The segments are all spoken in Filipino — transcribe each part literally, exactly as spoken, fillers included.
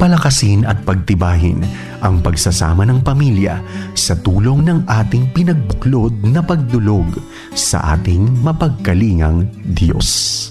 palakasin at pagtibahin ang pagsasama ng pamilya sa tulong ng ating pinagbuklod na pagdulog sa ating mapagkalingang Diyos.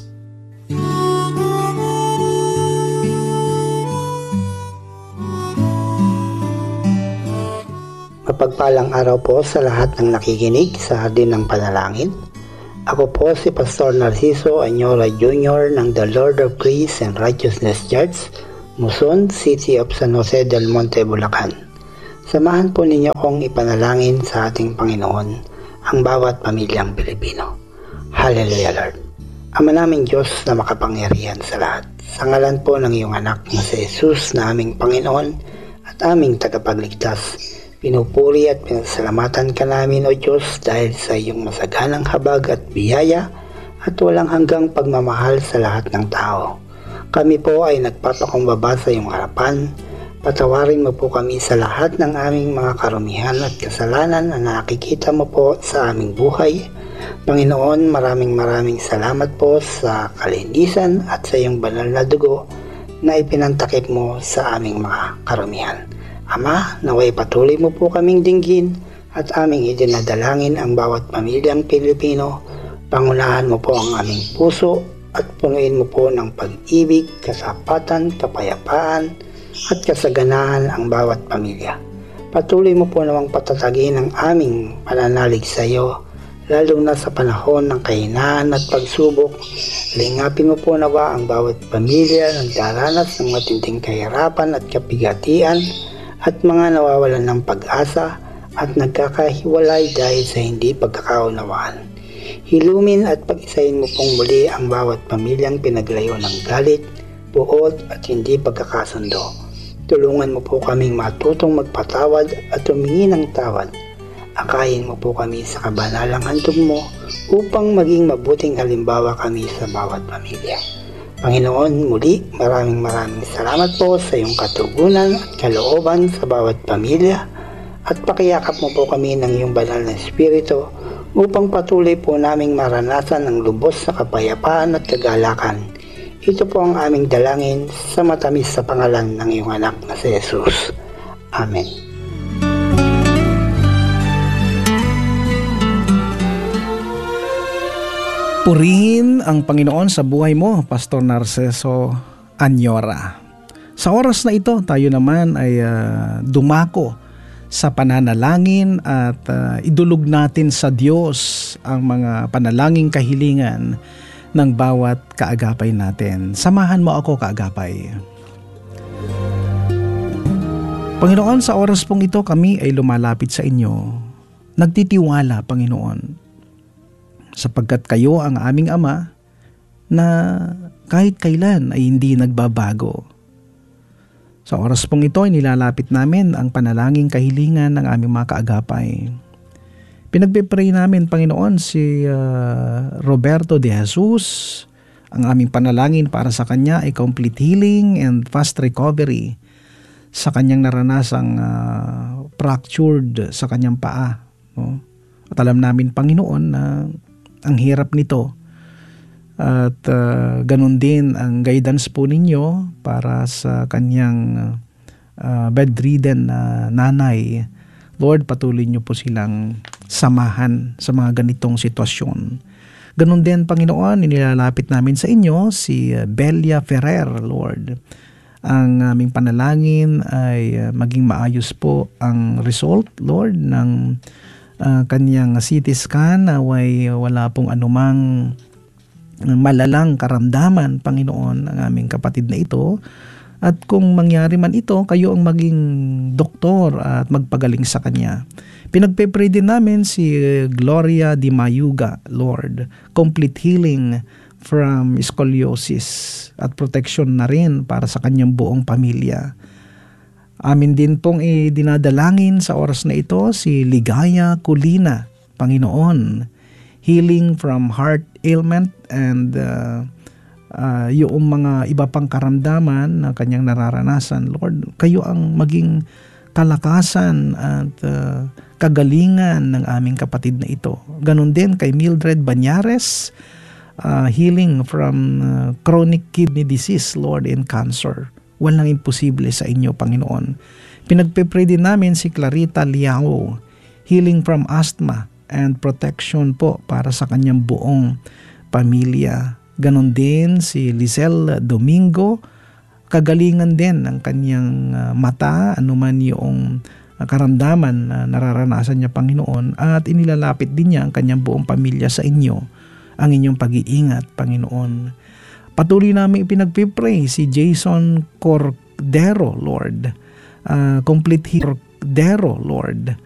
Mapagpalang araw po sa lahat ng nakikinig sa Hardin ng Panalangin. Ako po si Pastor Narciso Anyora Junior ng The Lord of Grace and Righteousness Church, Muson, City of San Jose del Monte, Bulacan. Samahan po ninyo akong ipanalangin sa ating Panginoon ang bawat pamilyang Pilipino. Hallelujah, Lord. Ama naming Diyos na makapangyarihan sa lahat, sa ngalan po ng iyong anak na si Jesus na aming Panginoon at aming tagapagligtas, pinupuri at pinasalamatan ka namin, O Diyos, dahil sa iyong masaganang habag at biyaya at walang hanggang pagmamahal sa lahat ng tao. Kami po ay nagpapakumbaba sa iyong harapan. Patawarin mo po kami sa lahat ng aming mga karumihan at kasalanan na nakikita mo po sa aming buhay. Panginoon, maraming maraming salamat po sa kalinisan at sa iyong banal na dugo na ipinantakip mo sa aming mga karumihan. Ama, naway patuloy mo po kaming dinggin at aming idinadalangin ang bawat pamilyang Pilipino. Pangunahan mo po ang aming puso at punuin mo po ng pag-ibig, kasapatan, kapayapaan at kasaganahan ang bawat pamilya. Patuloy mo po namang patatagin ang aming pananalig sa iyo, lalo na sa panahon ng kahinaan at pagsubok. Lingapin mo po nawa ang bawat pamilya na nagdaranas ng matinding kahirapan at kapigatian at mga nawawalan ng pag-asa at nagkakahiwalay dahil sa hindi pagkakaunawaan. Hilumin at pag-isahin mo pong muli ang bawat pamilyang pinaglayo ng galit, buot at hindi pagkakasundo. Tulungan mo po kaming matutong magpatawad at humingi ng tawad. Akayin mo po kami sa kabanalang handog mo upang maging mabuting halimbawa kami sa bawat pamilya. Panginoon, muli maraming maraming salamat po sa iyong katugunan at kalooban sa bawat pamilya at pakiyakap mo po kami ng iyong banal na Espiritu upang patuloy po naming maranasan ang lubos na kapayapaan at kagalakan. Ito po ang aming dalangin sa matamis sa pangalan ng iyong anak na si Jesus. Amen. Purihin ang Panginoon sa buhay mo, Pastor Narciso Anyora. Sa oras na ito, tayo naman ay uh, dumako sa pananalangin at uh, idulog natin sa Diyos ang mga panalangin kahilingan ng bawat kaagapay natin. Samahan mo ako, kaagapay. Panginoon, sa oras pong ito kami ay lumalapit sa inyo. Nagtitiwala, Panginoon, sapagkat kayo ang aming Ama na kahit kailan ay hindi nagbabago. Sa oras pong ito ay nilalapit namin ang panalangin kahilingan ng aming mga kaagapay. Pinagpipray namin, Panginoon, si uh, Roberto de Jesus. Ang aming panalangin para sa kanya ay complete healing and fast recovery sa kanyang naranasang uh, fractured sa kanyang paa. No? At alam namin, Panginoon, na ang hirap nito at uh, ganun din ang guidance po ninyo para sa kanyang uh, bedridden na nanay. Lord, patuloy niyo po silang samahan sa mga ganitong sitwasyon. Ganun din, Panginoon, inilalapit namin sa inyo si Belia Ferrer, Lord. Ang aming panalangin ay uh, maging maayos po ang result, Lord, ng Uh, kanyang C T scan na way wala pong anumang malalang karamdaman, Panginoon, ang aming kapatid na ito. At kung mangyari man ito, kayo ang maging doktor at magpagaling sa kanya. Pinagpe-pray din namin si Gloria Di Mayuga, Lord. Complete healing from scoliosis at protection na rin para sa kanyang buong pamilya. Amin din pong idinadalangin sa oras na ito si Ligaya Culina, Panginoon. Healing from heart ailment and uh, uh, yung mga iba pang karamdaman na kanyang nararanasan. Lord, kayo ang maging kalakasan at uh, kagalingan ng aming kapatid na ito. Ganon din kay Mildred Banyares, uh, healing from uh, chronic kidney disease, Lord, and cancer. Walang imposible sa inyo, Panginoon. Pinagpipray din namin si Clarita Liao, healing from asthma and protection po para sa kanyang buong pamilya. Ganon din si Lizelle Domingo, kagalingan din ng kanyang uh, mata, anuman yung uh, karamdaman na nararanasan niya, Panginoon, at inilalapit din niya ang kanyang buong pamilya sa inyo, ang inyong pag-iingat, Panginoon. Patuloy namin ipinagpipray si Jason Cordero, Lord. Uh, complete Cordero, Lord.